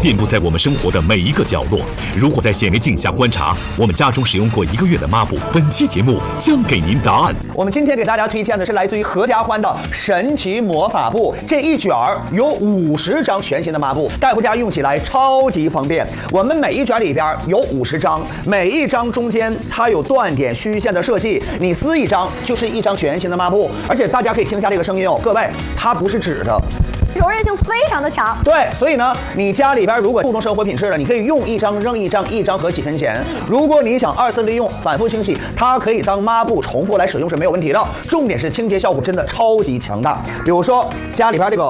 遍布在我们生活的每一个角落。如果在显微镜下观察，我们家中使用过1个月的抹布。本期节目将给您答案。 我们今天给大家推荐的是来自于合家欢的神奇魔法布，这一卷有50张全新的抹布，带回家用起来超级方便。我们每一卷里边有50张，每一张中间它有断点虚线的设计，你撕一张就是一张全新的抹布。而且大家可以听一下这个声音哦，各位，它不是纸的。 柔韧性非常的强， 对，所以呢，你家里边如果注重生活品质的，你可以用一张扔一张，一张合几分钱。如果你想2次利用、反复清洗，它可以当抹布重复来使用是没有问题的。重点是清洁效果真的超级强大。比如说家里边这个